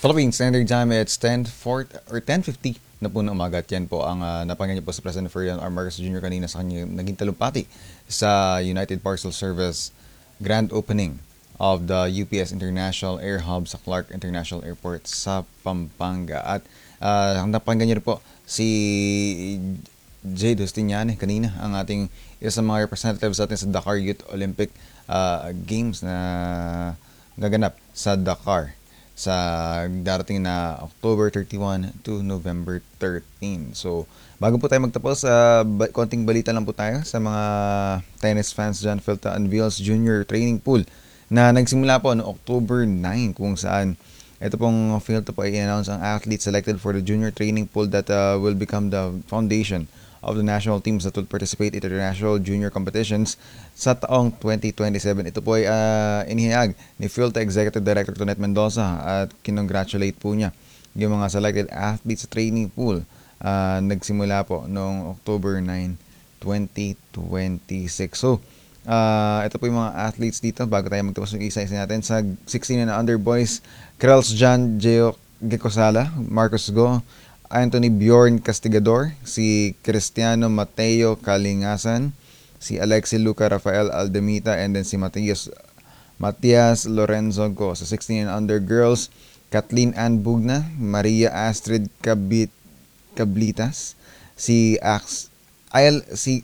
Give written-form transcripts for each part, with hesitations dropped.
Philippines Standard Time, it's 10:50 na po ng umaga at yan po ang napangyan niyo po sa President Ferdinand R. Marcos Jr. kanina sa kanyang naging talumpati sa United Parcel Service grand opening of the UPS International Air Hub sa Clark International Airport sa Pampanga. At napangyan niyo rin po si Jade Justiniane kanina, ang ating isa sa mga representatives natin sa Dakar Youth Olympic Games na gaganap sa Dakar sa darating na October 31 to November 13. So, bago po tayo magtapos, konting balita lang po tayo sa mga tennis fans dyan. Philta unveils junior training pool na nagsimula po noong October 9, kung saan ito pong Philta po ay i-announce ang athlete selected for the junior training pool that will become the foundation of the national teams that will participate in international junior competitions sa taong 2027. Ito po ay inihayag ni Philta Executive Director Tonet Mendoza at kinongratulate po niya yung mga selected athletes sa training pool. Nagsimula po noong October 9, 2026. So, ito po yung mga athletes dito bago tayo magtapos ng isa-isa natin. Sa 16 and under boys, Krels Jan Geo Gekosala, Marcos Go, Anthony Bjorn Castigador, si Cristiano Mateo Kalingasan, si Alexi Luca Rafael Aldemita, and then si Matias Lorenzo Go. Sa 16 and under girls, Kathleen Ann Bugna, Maria Astrid Cablitas, si Ail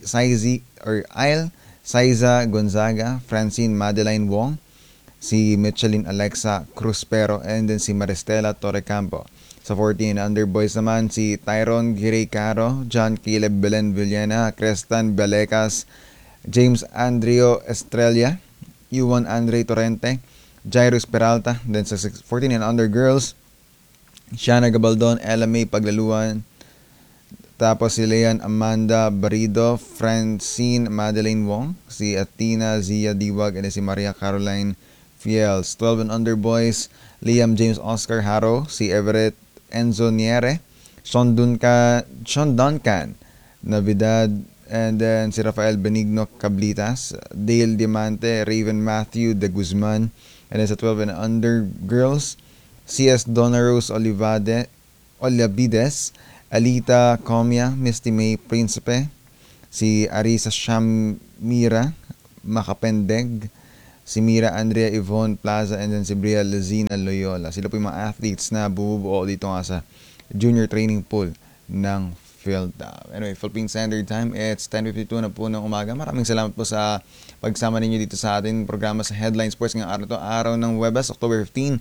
Saiza Gonzaga, Francine Madeline Wong, si Michelin Alexa Cruspero, and then si Maristela Torrecampo. Sa 14 under boys naman, si Tyron Giray Caro, John Caleb Belen Villena, Crestan Balecas, James Andrio Estrella, Yuan Andre Torrente, Jairus Peralta. Then sa 14 and under girls, Shana Gabaldon, Ella May Paglaluan, tapos si Leon Amanda Barido, Francine Madeleine Wong, si Athena Zia Diwag, and si Maria Caroline Fiels. 12 and under boys, Liam James Oscar Haro, si Everett Enzo Niere, Sean Duncan Navidad, and then si Rafael Benigno Cablitas, Dale Diamante, Raven Matthew De Guzman, and then sa 12 and under girls, CS Donaros Olavides, Alita Comia, Misty May Principe, si Arisa Shamira Makapendeg, si Mira Andrea Yvonne Plaza, and then si Bria Lezina Loyola. Sila po yung mga athletes na bubuo dito nga sa junior training pool ng Philta. Anyway, Philippine Standard Time, it's 10:52 na po ng umaga. Maraming salamat po sa pagsama ninyo dito sa ating programa sa Headline Sports ngayong araw to, araw ng Webes, October 15,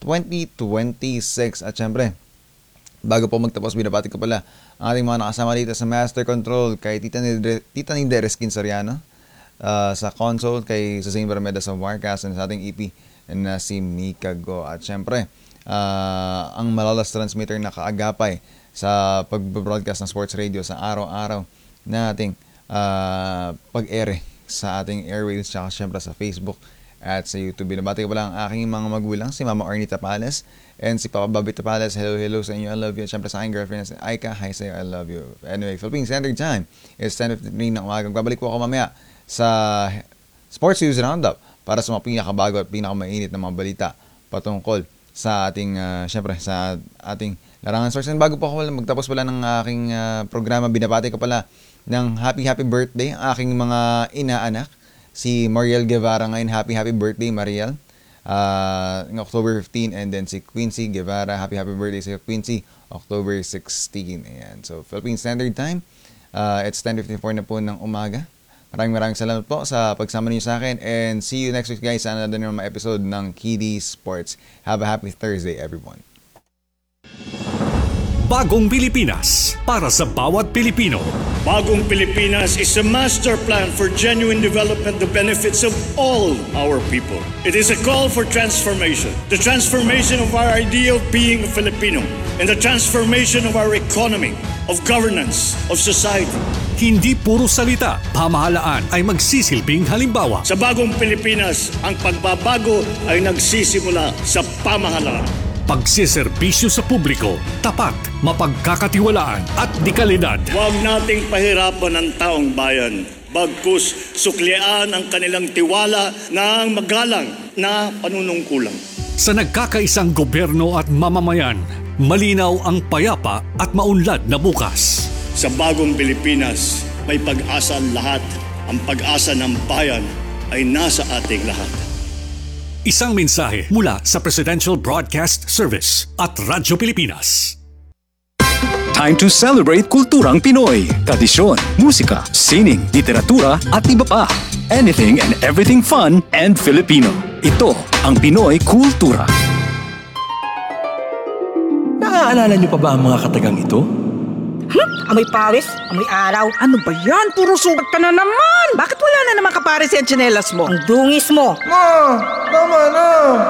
2026. At syempre, bago po magtapos, binabati ko pala ang ating mga nakasama dito sa Master Control, kay Tita Nidere Skinsariano, sa console, kay Susain Barmeda sa Wirecast, and sa ating EP na si Mika Go. At syempre, ang Malolos transmitter na kaagapay sa pag-broadcast ng sports radio sa araw-araw na ating pag-ere sa ating airwaves, tsaka syempre sa Facebook at sa YouTube. Binabati ko pala ang aking mga magulang, si Mama Arnie Tapales and si Papa Bobby Tapales. Hello sa inyo, I love you. At syempre sa aking girlfriend, si Aika, hi sa'yo, I love you. Anyway, Philippine Standard Time is 10:53 ng umaga. Babalik po ako mamaya sa Sports News Roundup para sa mga pinakabago at pinakamainit na mga balita patungkol sa ating, syempre, sa ating larangan sports. And bago po ako magtapos pala ng aking programa, binabati ko pala ng happy birthday ang aking mga inaanak. Si Mariel Guevara ngayon, happy birthday Mariel. Ng October 15, and then si Quincy Guevara, happy birthday sa Quincy, October 16. Ayan. So, Philippine Standard Time, it's 10:54 na po ng umaga. Maraming salamat po sa pagsama niyo sa akin, and see you next week guys sa another naman episode ng Kiddy Sports. Have a happy Thursday everyone. Bagong Pilipinas para sa bawat Pilipino. Bagong Pilipinas is a master plan for genuine development that benefits of all our people. It is a call for transformation. The transformation of our idea of being a Filipino and the transformation of our economy, of governance, of society. Hindi puro salita, pamahalaan ay magsisilbing halimbawa. Sa Bagong Pilipinas, ang pagbabago ay nagsisimula sa pamahalaan. Pagsiserbisyo sa publiko, tapat, mapagkakatiwalaan at dekalidad. Huwag nating pahirapan ang taong bayan. Bagkus suklian ang kanilang tiwala ng magalang na panunungkulan. Sa nagkakaisang gobyerno at mamamayan, malinaw ang payapa at maunlad na bukas. Sa bagong Pilipinas, may pag-asa ang lahat. Ang pag-asa ng bayan ay nasa ating lahat. Isang mensahe mula sa Presidential Broadcast Service at Radyo Pilipinas. Time to celebrate kulturang Pinoy. Tradisyon, musika, sining, literatura at iba pa. Anything and everything fun and Filipino. Ito ang Pinoy Kultura. Naaalala niyo pa ba ang mga katagang ito? Amoy pares, amoy araw. Ano ba yan? Puro sugat ka na naman! Bakit wala na naman kapares yan tsinelas mo? Ang dungis mo. Tama na!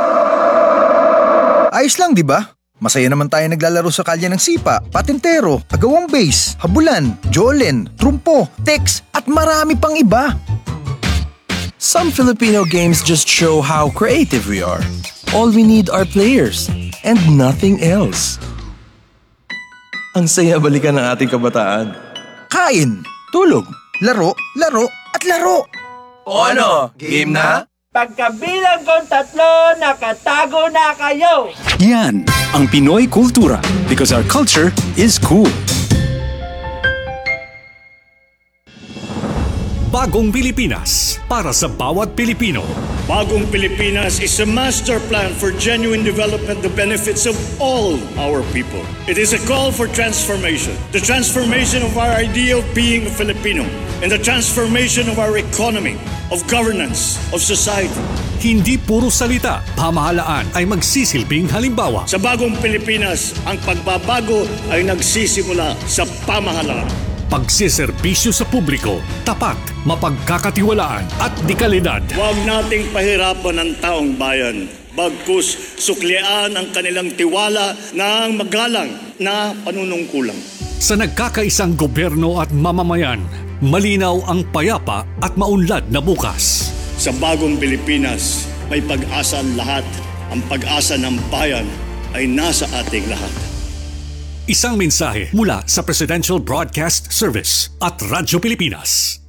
Ayos lang, di ba? Masaya naman tayo naglalaro sa kalye ng sipa, patintero, agawang base, habulan, jolen, trumpo, text, at marami pang iba. Some Filipino games just show how creative we are. All we need are players and nothing else. Ang saya balikan ng ating kabataan. Kain, Tulog. laro, laro, at laro. O ano? Game na? Pagkabilang kong 3, nakatago na kayo! Yan ang Pinoy Kultura because our culture is cool. Bagong Pilipinas para sa bawat Pilipino. Bagong Pilipinas is a master plan for genuine development that benefits of all our people. It is a call for transformation. The transformation of our idea of being a Filipino and the transformation of our economy, of governance, of society. Hindi puro salita, pamahalaan ay magsisilbing halimbawa. Sa bagong Pilipinas, ang pagbabago ay nagsisimula sa pamahalaan. Pagsiservisyo sa publiko, tapat, mapagkakatiwalaan at dekalidad. Huwag nating pahirapan ang taong bayan. Bagkus suklian ang kanilang tiwala ng magalang na panunungkulang. Sa nagkakaisang gobyerno at mamamayan, malinaw ang payapa at maunlad na bukas. Sa bagong Pilipinas, may pag-asa ang lahat. Ang pag-asa ng bayan ay nasa ating lahat. Isang mensahe mula sa Presidential Broadcast Service at Radyo Pilipinas.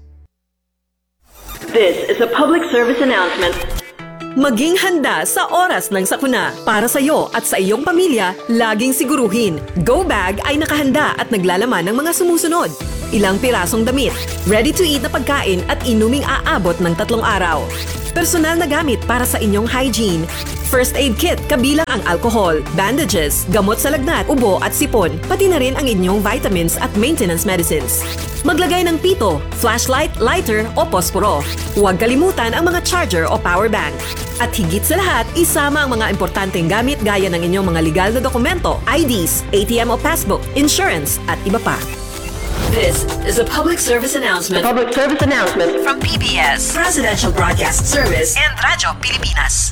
This is a public service announcement. Maging handa sa oras ng sakuna. Para sa iyo at sa iyong pamilya, laging siguruhin, Go Bag ay nakahanda at naglalaman ng mga sumusunod. Ilang pirasong damit, ready-to-eat na pagkain at inuming aabot ng 3 araw. Personal na gamit para sa inyong hygiene. First aid kit kabilang ang alcohol, bandages, gamot sa lagnat, ubo at sipon, pati na rin ang inyong vitamins at maintenance medicines. Maglagay ng pito, flashlight, lighter o posporo. Huwag kalimutan ang mga charger o power bank. At higit sa lahat, isama ang mga importanteng gamit gaya ng inyong mga legal na dokumento, IDs, ATM o passbook, insurance at iba pa. This is a public service announcement. Public service announcement From PBS, Presidential Broadcast Service, and Radyo Pilipinas.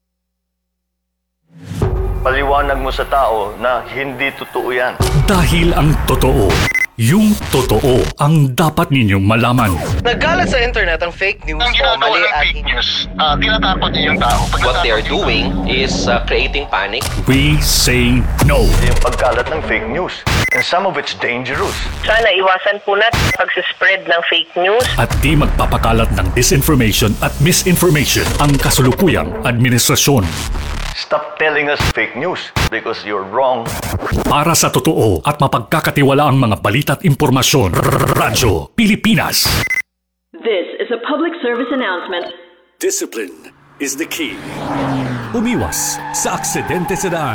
Paliwanag mo sa tao na hindi totoo yan. Dahil ang totoo, yung totoo ang dapat ninyong malaman. Nagkalat sa internet ang fake news o mali at fake news. Tinatakot niyo yung tao. What they are doing is creating panic. We say no. Yung pagkalat ng fake news. And some of it's dangerous. Sana iwasan po natin pag-spread ng fake news. At di magpapakalat ng disinformation at misinformation ang kasulukuyang administrasyon. Stop telling us fake news because you're wrong. Para sa totoo at mapagkakatiwala ang mga balita at impormasyon, Radyo Pilipinas. This is a public service announcement. Discipline is the key. Umiwas sa aksidente sa daan.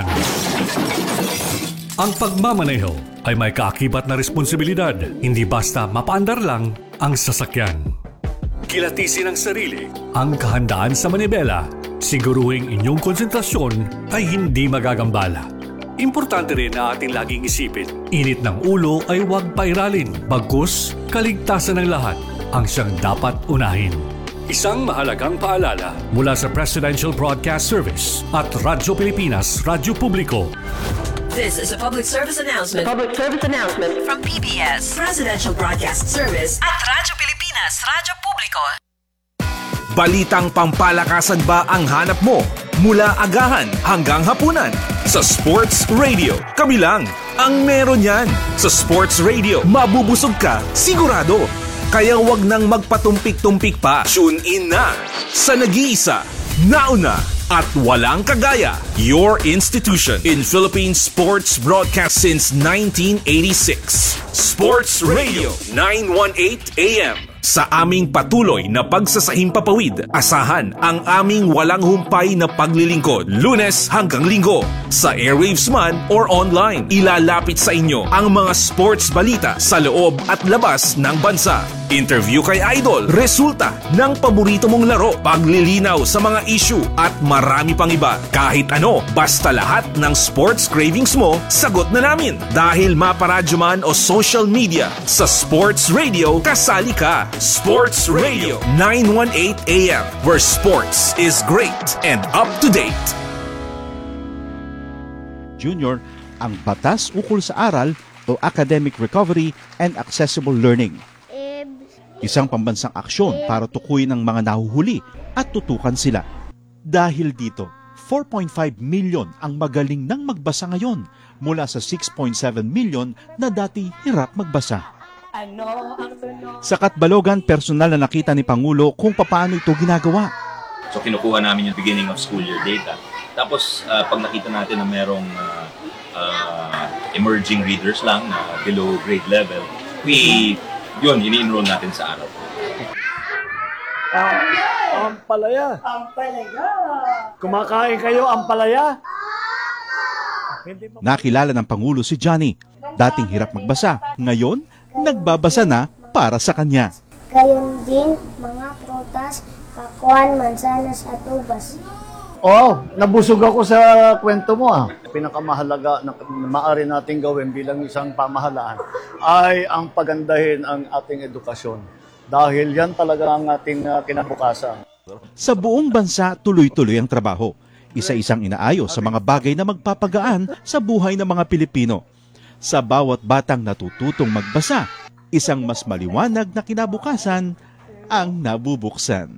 Ang pagmamaneho ay may kaakibat na responsibilidad, hindi basta mapaandar lang ang sasakyan. Kilatisin ang sarili, ang kahandaan sa manibela, siguruhing inyong konsentrasyon ay hindi magagambala. Importante rin na ating laging isipin, init ng ulo ay huwag pairalin, bagkus kaligtasan ng lahat ang siyang dapat unahin. Isang mahalagang paalala mula sa Presidential Broadcast Service at Radyo Pilipinas, Radyo Publiko. This is a public service announcement. Public service announcement From PBS, Presidential Broadcast Service, at Radyo Pilipinas, Radyo Publiko. Balitang pampalakasan ba ang hanap mo? Mula agahan hanggang hapunan. Sa Sports Radio, kami lang ang meron yan. Sa Sports Radio, mabubusog ka, sigurado. Kaya wag nang magpatumpik-tumpik pa. Tune in na sa nag-iisa, Nauna at walang kagaya, your institution in Philippine sports broadcast since 1986. Sports Radio 918 AM. Sa aming patuloy na pagsasahimpapawid, asahan ang aming walang humpay na paglilingkod. Lunes hanggang Linggo. Sa airwaves man or online, ilalapit sa inyo ang mga sports balita sa loob at labas ng bansa. Interview kay Idol, resulta ng paborito mong laro, paglilinaw sa mga issue at marami pang iba. Kahit ano, basta lahat ng sports cravings mo, sagot na namin. Dahil maparadyo man o social media, sa Sports Radio, kasali ka. Sports Radio 918 AM, where sports is great and up to date. Junior, ang batas ukol sa aral o academic recovery and accessible learning. Isang pambansang aksyon para tukuyin ang mga nahuhuli at tutukan sila. Dahil dito, 4.5 million ang magaling nang magbasa ngayon mula sa 6.7 million na dati hirap magbasa. Sa Katbalogan, personal na nakita ni Pangulo kung paano ito ginagawa. So kinukuha namin yung beginning of school year data. Tapos pag nakita natin na merong emerging readers lang na below grade level, yun, ini-enroll natin sa araw. Ampalaya. Kumakain kayo, ampalaya? Nakilala ng Pangulo si Johnny. Dating hirap magbasa, ngayon nagbabasa na para sa kanya. Gayon din mga prutas, pakwan, mansanas at ubas. Nabusog ako sa kwento mo Pinakamahalaga na maaari nating gawin bilang isang pamahalaan ay ang pagandahin ang ating edukasyon. Dahil yan talaga ang ating kinabukasan. Sa buong bansa, tuloy-tuloy ang trabaho. Isa-isang inaayos sa mga bagay na magpapagaan sa buhay ng mga Pilipino. Sa bawat batang natututong magbasa, isang mas maliwanag na kinabukasan ang nabubuksan.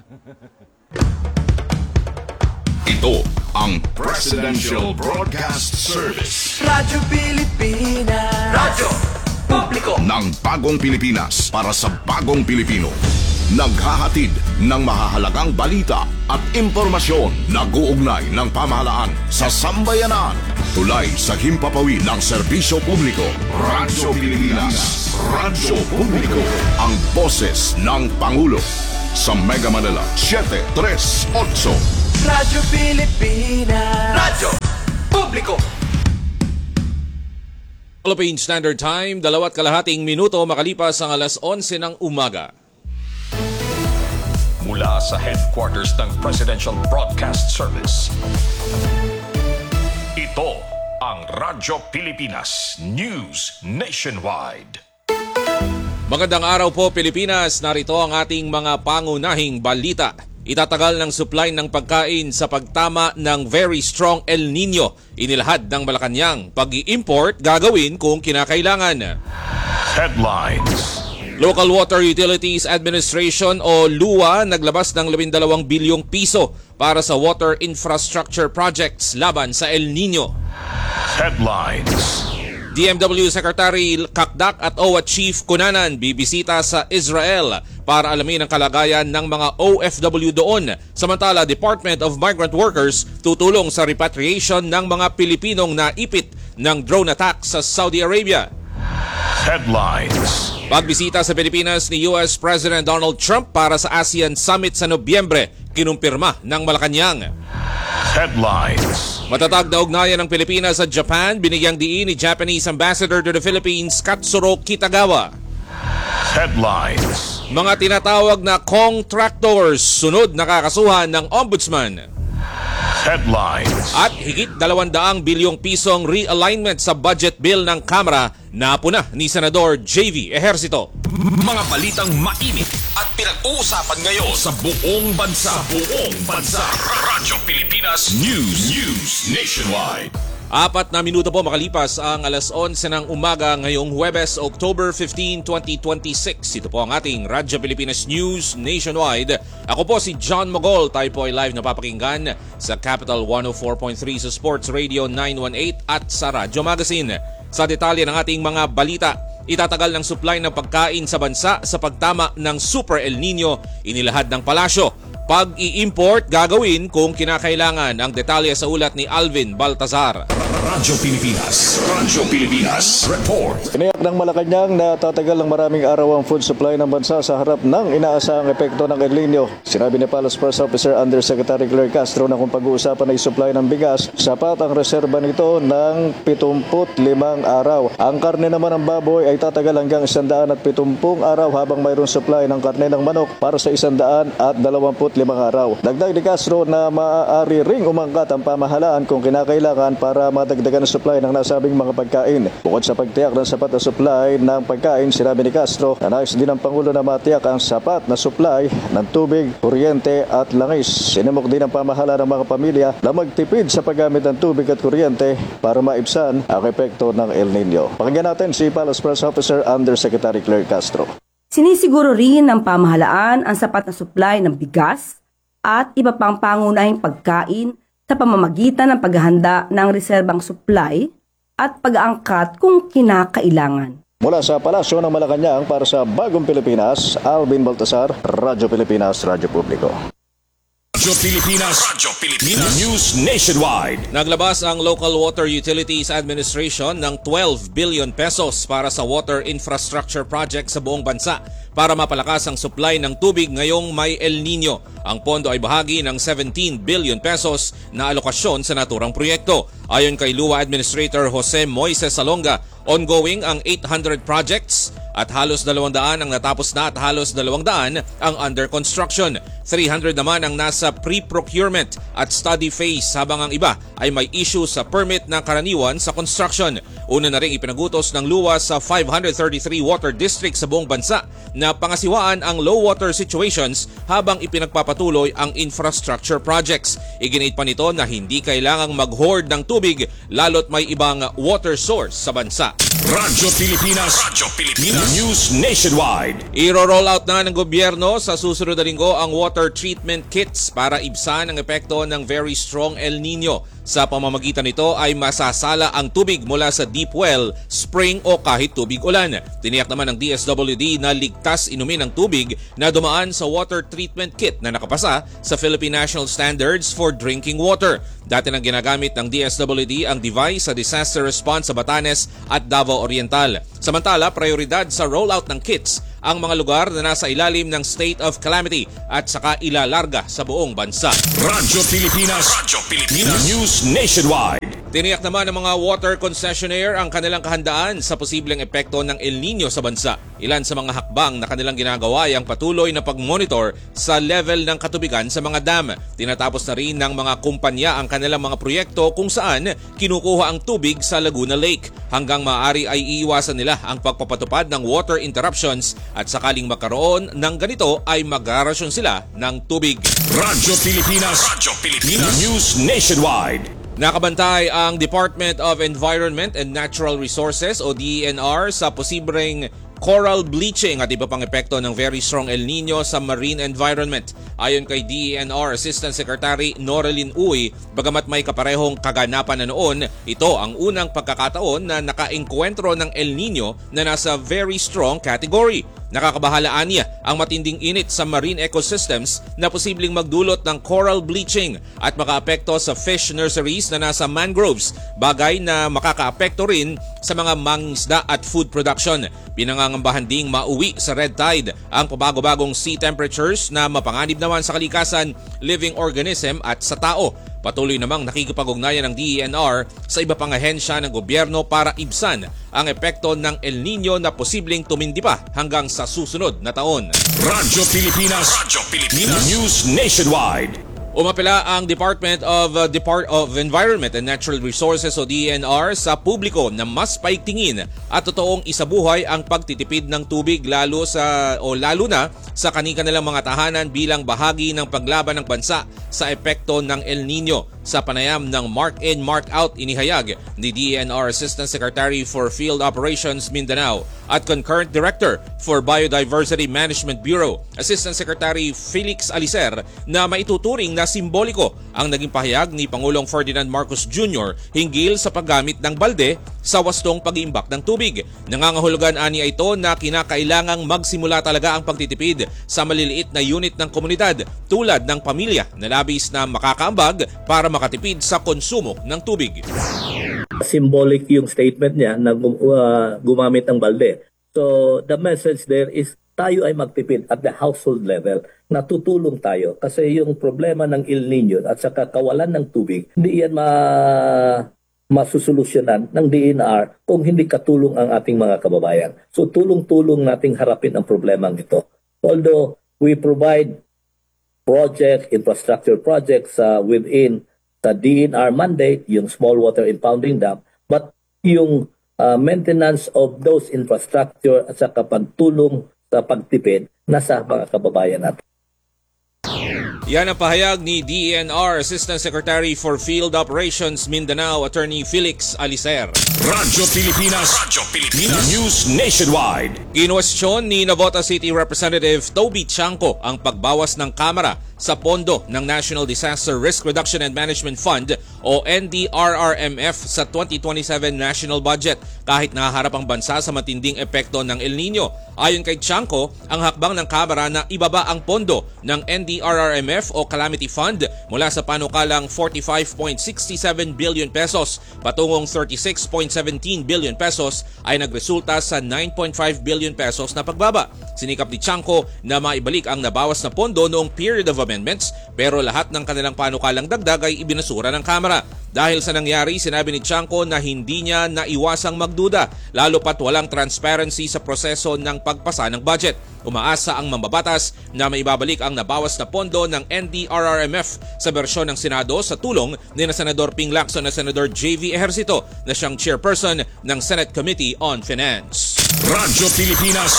Ito ang Presidential Broadcast Service. Radyo Pilipinas. Radyo Publiko ng bagong Pilipinas para sa bagong Pilipino. Naghahatid ng mahahalagang balita at impormasyon na guugnay ng pamahalaan sa sambayanan. Tulay sa himpapawid ng serbisyo publiko. Radyo Pilipinas. Radyo Publiko. Ang boses ng Pangulo. Sa Mega Manila, 738. Radyo Pilipinas. Radyo Publiko. Philippine Standard Time, 2:30 minuto makalipas ang alas 11 ng umaga. Mula sa headquarters ng Presidential Broadcast Service, ito ang Radyo Pilipinas News Nationwide. Magandang araw po Pilipinas, narito ang ating mga pangunahing balita. Itatagal ng supply ng pagkain sa pagtama ng very strong El Nino. Inilahad ng Malacanang, pag-i-import gagawin kung kinakailangan. Headlines. Local Water Utilities Administration o LUA naglabas ng 12 bilyong piso para sa water infrastructure projects laban sa El Nino. Headlines. DMW Secretary Kakdak at OWA Chief Cunanan bibisita sa Israel para alamin ang kalagayan ng mga OFW doon. Samantala, Department of Migrant Workers tutulong sa repatriation ng mga Pilipinong naipit ng drone attack sa Saudi Arabia. Headlines. Pagbisita sa Pilipinas ni US President Donald Trump para sa ASEAN Summit sa Nobyembre, kinumpirma ng Malacanang. Headlines. Matatag na ugnayan ng Pilipinas at Japan, binigyang diin ni Japanese Ambassador to the Philippines Katsuro Kitagawa. Headlines. Mga tinatawag na contractors, sunod nakakasuhan ng Ombudsman. Headlines. At higit 200 bilyong pisong realignment sa budget bill ng Kamara na puna ni Senador JV Ejercito. Mga balitang mainit at pinag-uusapan ngayon sa buong bansa. Radyo Pilipinas News Nationwide. 4 na minuto po makalipas ang alas 11 ng umaga ngayong Huwebes, October 15, 2026. Ito po ang ating Radyo Pilipinas News Nationwide. Ako po si John Mogol. Tayo po ay live napapakinggan sa Capital 104.3 sa Sports Radio 918 at sa Radyo Magazine. Sa detalye ng ating mga balita, itatagal ng supply ng pagkain sa bansa sa pagtama ng Super El Nino, inilahad ng palasyo. pag-i-import gagawin kung kinakailangan. Ang detalye sa ulat ni Alvin Baltazar. Radyo Pilipinas Report. Tiniyak ng Malacanang na tatagal ng maraming araw ang food supply ng bansa sa harap ng inaasahang epekto ng El Nino. Sinabi ni Palace Press Officer Undersecretary Claire Castro na kung pag-uusapan ay supply ng bigas, sapat ang reserba nito ng 75 araw. Ang karne naman ng baboy ay tatagal hanggang 170 araw habang mayroong supply ng karne ng manok para sa 125 araw. Dagdag ni Castro na maaari ring umangkat ang pamahalaan kung kinakailangan para madagdagan ang supply ng nasabing mga pagkain. Bukod sa pagtiyak ng sapat na supply ng pagkain, sinabi ni Castro na nais din ng Pangulo na matiyak ang sapat na supply ng tubig, kuryente at langis. Sinimok din ang pamahalaan ng mga pamilya na magtipid sa paggamit ng tubig at kuryente para maibsan ang epekto ng El Nino. Pakinggan natin si Palace Press Officer Undersecretary Claire Castro. Sinisiguro rin ng pamahalaan ang sapat na supply ng bigas at iba pang pangunahing pagkain sa pamamagitan ng paghahanda ng reserbang supply at pag-aangkat kung kinakailangan. Mula sa Palasyo ng Malacanang para sa Bagong Pilipinas, Alvin Baltasar, Radyo Pilipinas, Radyo Publiko. Radyo Pilipinas News Nationwide. Naglabas ang Local Water Utilities Administration ng 12 billion pesos para sa water infrastructure project sa buong bansa para mapalakas ang supply ng tubig ngayong may El Nino. Ang pondo ay bahagi ng 17 billion pesos na alokasyon sa naturang proyekto. Ayon kay LUWA Administrator Jose Moises Salonga, ongoing ang 800 projects at halos 200 ang natapos na at halos 200 ang under construction. 300 naman ang nasa pre-procurement at study phase habang ang iba ay may issue sa permit na karaniwan sa construction. Una na rin ipinagutos ng LUWA sa 533 water districts sa buong bansa na pangasiwaan ang low water situations habang ipinagpapatuloy ang infrastructure projects. Iginit pa nito na hindi kailangang mag-hoard ng tubig lalo't may ibang water source sa bansa. Radyo Pilipinas News Nationwide. Iro-roll out na ng gobyerno sa susunod na linggo ang water treatment kits para ibsan ang epekto ng very strong El Nino. Sa pamamagitan nito ay masasala ang tubig mula sa deep well, spring o kahit tubig ulan. Tiniyak naman ng DSWD na ligtas inumin ang tubig na dumaan sa water treatment kit na nakapasa sa Philippine National Standards for Drinking Water. Dati nang ginagamit ng DSWD ang device sa disaster response sa Batanes at Davao Oriental. Samantala, prioridad sa rollout ng kits ang mga lugar na nasa ilalim ng state of calamity at saka ilalarga sa buong bansa. Radyo Pilipinas News Nationwide. Tiniyak naman ng mga water concessionaire ang kanilang kahandaan sa posibleng epekto ng El Nino sa bansa. Ilan sa mga hakbang na kanilang ginagawa ay ang patuloy na pag-monitor sa level ng katubigan sa mga dam. Tinatapos na rin ng mga kumpanya ang kanilang mga proyekto kung saan kinukuha ang tubig sa Laguna Lake. Hanggang maaari ay iiwasan nila ang pagpapatupad ng water interruptions at sakaling magkaroon ng ganito ay mag-arasyon sila ng tubig. Radyo Pilipinas News Nationwide. Nakabantay ang Department of Environment and Natural Resources o DENR sa posibleng coral bleaching at iba pang epekto ng very strong El Nino sa marine environment. Ayon kay DENR Assistant Secretary Noreline Uy, bagamat may kaparehong kaganapan na noon, ito ang unang pagkakataon na nakaengkwentro ng El Nino na nasa very strong category. Nakakabahalaan niya ang matinding init sa marine ecosystems na posibleng magdulot ng coral bleaching at makaapekto sa fish nurseries na nasa mangroves, bagay na makakaapekto rin sa mga mangingisda at food production. Pinangangambahan ding mauwi sa red tide ang pabago-bagong sea temperatures na mapanganib naman sa kalikasan, living organism at sa tao. Patuloy namang nakikipag-ugnayan ng DENR sa iba pang ahensya ng gobyerno para ibsan ang epekto ng El Nino na posibleng tumindi pa hanggang sa susunod na taon. Radyo Pilipinas News Nationwide. Umapela ang Department of Environment and Natural Resources o DENR sa publiko na mas paigtingin at totoong isabuhay ang pagtitipid ng tubig lalo na sa kanilang mga tahanan bilang bahagi ng paglaban ng bansa sa epekto ng El Nino. sa panayam ng Mark In, Mark Out inihayag ni DENR Assistant Secretary for Field Operations Mindanao at Concurrent Director for Biodiversity Management Bureau, Assistant Secretary Felix Alicer, na maituturing na simboliko ang naging pahayag ni Pangulong Ferdinand Marcos Jr. hinggil sa paggamit ng balde sa wastong pag-iimbak ng tubig. Nangangahulugan aniya ito na kinakailangang magsimula talaga ang pagtitipid sa maliliit na unit ng komunidad tulad ng pamilya na labis na makakaambag para makatipid sa konsumo ng tubig. Symbolic yung statement niya na gumamit ng balde. So the message there is tayo ay magtipid at the household level na tutulong tayo kasi yung problema ng El Nino at saka kawalan ng tubig, hindi yan masusolusyonan ng DENR kung hindi katulong ang ating mga kababayan. So tulong-tulong nating harapin ang problemang ito. Although we provide infrastructure projects within the DENR mandate, yung small water impounding dam, but yung maintenance of those infrastructure at saka pagtulong sa pagtipid nasa mga kababayan natin. Yan ang pahayag ni DENR Assistant Secretary for Field Operations Mindanao, Attorney Felix Alicer. Radyo Pilipinas. News Nationwide. Kinwestiyon ni Navotas City Representative Toby Chanco ang pagbawas ng Kamara sa pondo ng National Disaster Risk Reduction and Management Fund o NDRRMF sa 2027 national budget kahit nahaharap ang bansa sa matinding epekto ng El Nino. Ayon kay Chanco, ang hakbang ng Kamara na ibaba ang pondo ng NDRRMF o Calamity Fund mula sa panukalang 45.67 billion pesos patungong 36.17 billion pesos ay nagresulta sa 9.5 billion pesos na pagbaba. Sinikap ni Chanco na maibalik ang nabawas na pondo noong period of amendments pero lahat ng kanilang panukalang dagdag ay ibinasura ng Kamara. Dahil sa nangyari, sinabi ni Chanco na hindi niya naiwasang magduda lalo pat walang transparency sa proseso ng pagpasa ng budget. Umaasa ang mambabatas na maibabalik ang nabawas na pondo ng NDRRMF sa bersyon ng Senado sa tulong ni na Senador Ping Lacson at Senador JV Ejercito na siyang chairperson ng Senate Committee on Finance. Radyo Pilipinas.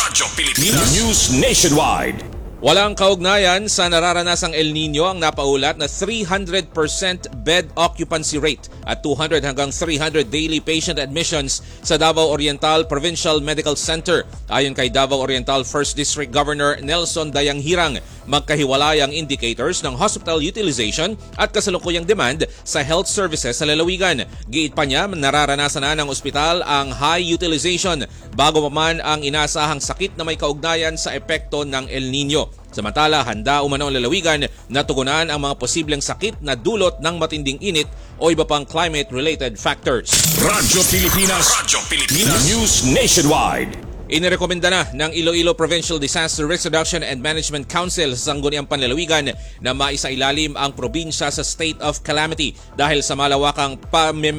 News Nationwide. Walang kaugnayan sa nararanasang El Nino ang napaulat na 300% bed occupancy rate at 200 hanggang 300 daily patient admissions sa Davao Oriental Provincial Medical Center. Ayon kay Davao Oriental 1st District Governor Nelson Dayanghirang, magkahiwalay ang indicators ng hospital utilization at kasalukuyang demand sa health services sa lalawigan. Giit pa niya, nararanasan na ng ospital ang high utilization bago pa man ang inaasahang sakit na may kaugnayan sa epekto ng El Nino. Samantala, handa umano ang lalawigan na tugunan ang mga posibleng sakit na dulot ng matinding init o iba pang climate-related factors. Radyo Pilipinas. News Nationwide. Inirekomenda na ng Iloilo Provincial Disaster Risk Reduction and Management Council sa Sangguniang Panlalawigan na maisailalim ang probinsya sa state of calamity dahil sa malawakang